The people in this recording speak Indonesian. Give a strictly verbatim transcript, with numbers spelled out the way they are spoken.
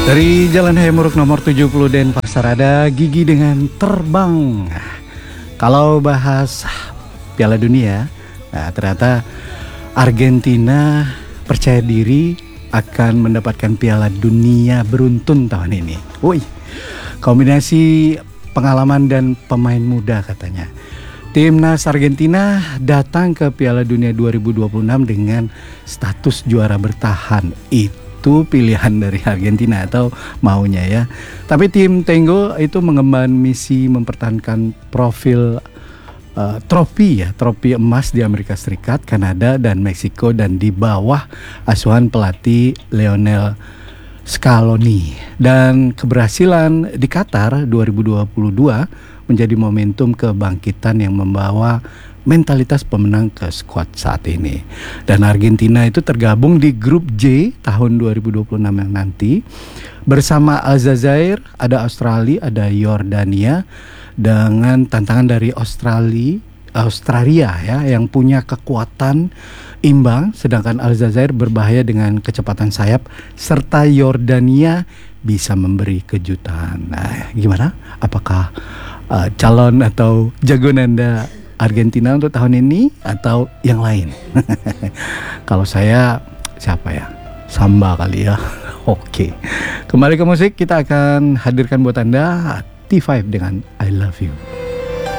Dari Jalan Hayamuruk nomor tujuh puluh Denpasar ada Gigi dengan Terbang. Kalau bahas Piala Dunia, nah ternyata Argentina percaya diri akan mendapatkan Piala Dunia beruntun tahun ini. Woi, kombinasi pengalaman dan pemain muda katanya. Timnas Argentina datang ke Piala Dunia dua ribu dua puluh enam dengan status juara bertahan. Itu pilihan dari Argentina atau maunya ya. Tapi tim Tango itu mengemban misi mempertahankan profil uh, trofi ya, trofi emas di Amerika Serikat, Kanada dan Meksiko dan di bawah asuhan pelatih Lionel Scaloni. Dan keberhasilan di Qatar dua ribu dua puluh dua menjadi momentum kebangkitan yang membawa mentalitas pemenang ke skuad saat ini. Dan Argentina itu tergabung di grup J tahun dua ribu dua puluh enam yang nanti bersama Aljazair, ada Australia, ada Yordania dengan tantangan dari Australia, Australia ya yang punya kekuatan imbang, sedangkan Aljazair berbahaya dengan kecepatan sayap serta Yordania bisa memberi kejutan. Nah, gimana? Apakah uh, calon atau jagoan Anda Argentina untuk tahun ini atau yang lain? Kalau saya siapa ya? Samba kali ya. Oke. Kembali ke musik, kita akan hadirkan buat Anda T five dengan I Love You.